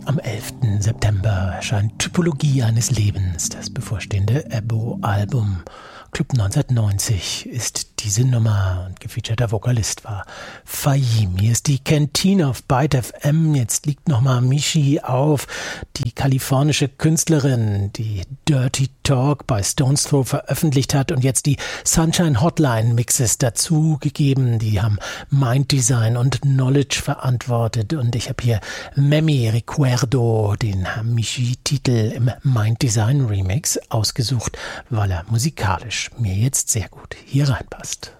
Am 11. September erscheint Typologie eines Lebens, das bevorstehende Ebo-Album. Club 1990 ist diese Nummer und gefeaturter Vokalist war Fahim. Hier ist die Kantine auf Byte FM. Jetzt liegt nochmal Michi auf, die kalifornische Künstlerin, die Dirty Talk bei Stones Throw veröffentlicht hat und jetzt die Sunshine Hotline Mixes dazu gegeben. Die haben Mind Design und Knowledge verantwortet und ich habe hier Memi Recuerdo, den Michi-Titel im Mind Design Remix ausgesucht, weil er musikalisch mir jetzt sehr gut hier reinpasst.